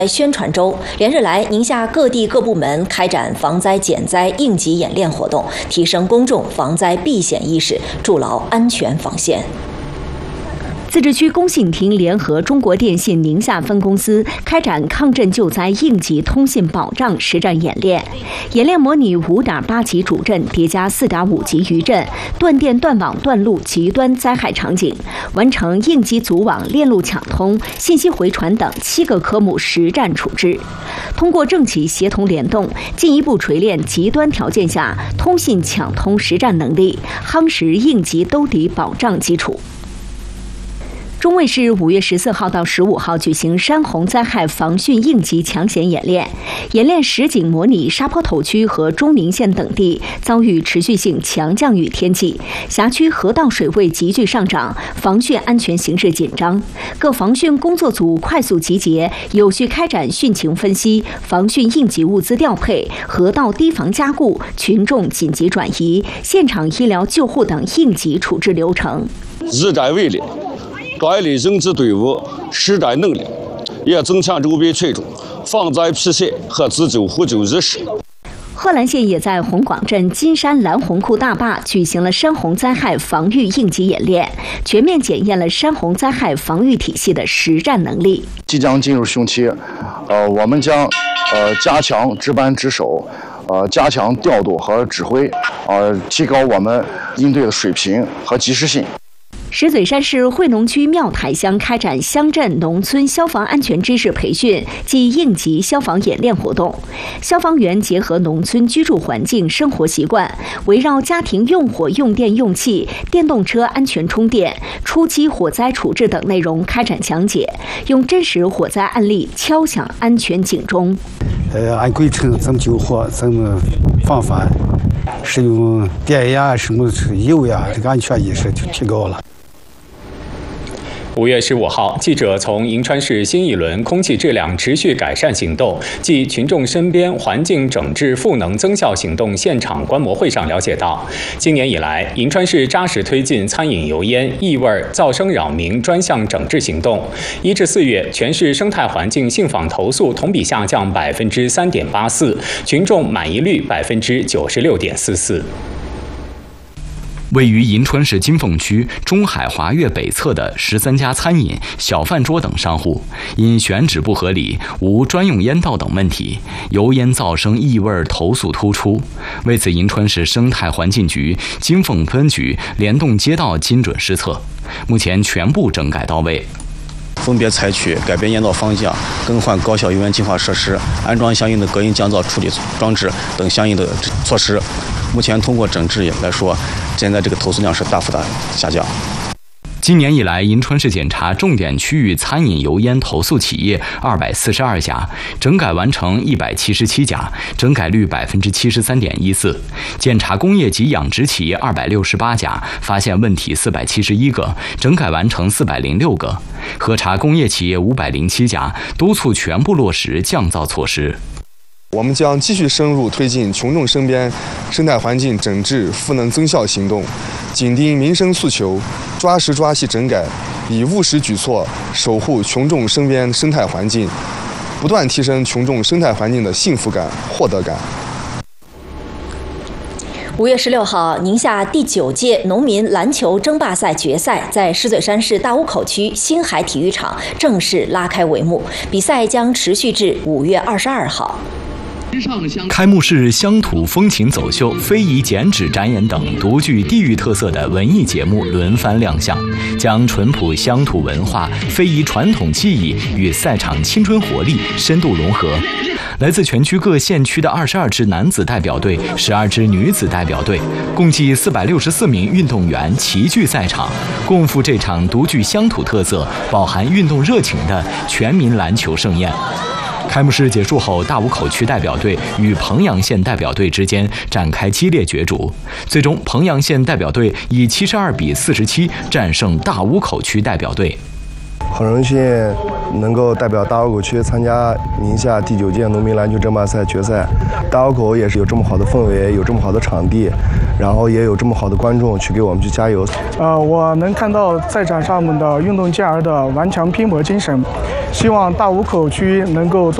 宣传周，连日来，宁夏各地各部门开展防灾减灾应急演练活动，提升公众防灾避险意识，筑牢安全防线。 自治区工信厅联合中国电信宁夏分公司开展抗震救灾应急通信保障实战演练。演练模拟5.8级主震叠加4.5级余震、断电、断网、断路极端灾害场景，完成应急组网、链路抢通、信息回传等7个科目实战处置。通过政企协同联动，进一步锤炼极端条件下通信抢通实战能力，夯实应急兜底保障基础。中卫市5月14号到15号举行山洪灾害防汛应急抢险演练，演练实景模拟沙坡头区和中宁县等地遭遇持续性强降雨天气，辖区河道水位急剧上涨，防汛安全形势紧张。各防汛工作组快速集结，有序开展汛情分析、防汛应急物资调配、河道堤防加固、群众紧急转移、现场医疗救护等应急处置流程。 日灾为烈，锻炼人治队伍实战能力，也增强周边群众防灾避险和自救互救意识。 贺兰县也在红广镇金山蓝洪库大坝举行了山洪灾害防御应急演练，全面检验了山洪灾害防御体系的实战能力。 即将进入汛期，我们将加强值班值守，加强调度和指挥，提高我们应对的水平和及时性。 石嘴山市惠农区庙台乡开展乡镇农村消防安全知识培训暨应急消防演练活动。消防员结合农村居住环境、生活习惯，围绕家庭用火、用电、用气、电动车安全充电、初期火灾处置等内容开展讲解，用真实火灾案例敲响安全警钟。 按规程怎么救火，怎么防范，使用电呀、什么油呀，这个安全意识就提高了。 5月15号，记者从银川市新一轮空气质量持续改善行动暨群众身边环境整治赋能增效行动现场观摩会上了解到，今年以来，银川市扎实推进餐饮油烟、异味、噪声扰民专项整治行动。1至4月，全市生态环境信访投诉同比下降3.84%，群众满意率96.44%。 位于银川市金凤区中海华悦北侧的13家餐饮、小饭桌等商户，因选址不合理、无专用烟道等问题，油烟噪声、异味投诉突出。为此，银川市生态环境局、金凤分局联动街道精准施策，目前全部整改到位。 分别采取改变烟道方向、更换高效油烟净化设施、安装相应的隔音降噪处理装置等相应的措施。目前通过整治来说，现在这个投诉量是大幅的下降。 今年以来，银川市检查重点区域餐饮油烟投诉企业242家，整改完成177家，整改率73.14%；检查工业及养殖企业268家，发现问题471个，整改完成406个；核查工业企业507家，督促全部落实降噪措施。 我们将继续深入推进群众身边生态环境整治赋能增效行动，紧盯民生诉求，抓实抓细整改，以务实举措守护群众身边生态环境，不断提升群众生态环境的幸福感、获得感。 5月16号，宁夏第9届农民篮球争霸赛决赛在石嘴山市大坞口区新海体育场正式拉开帷幕，比赛将持续至5月22号。 开幕式乡土风情走秀、非遗剪纸展演等独具地域特色的文艺节目轮番亮相，将淳朴乡土文化、非遗传统技艺与赛场青春活力深度融合。来自全区各县区的22支男子代表队、12支女子代表队，共计464名运动员齐聚赛场，共赴这场独具乡土特色、饱含运动热情的全民篮球盛宴。开幕式结束后，大坞口区代表队与彭阳县代表队之间展开激烈角逐，最终彭阳县代表队以72比47战胜大坞口区代表队。 彭阳县能够代表大沽口区参加宁夏第9届农民篮球争霸赛决赛。大沽口也是有这么好的氛围，有这么好的场地，然后也有这么好的观众去给我们去加油。 我能看到在场上面的运动健儿的顽强拼搏精神，希望大沽口区能够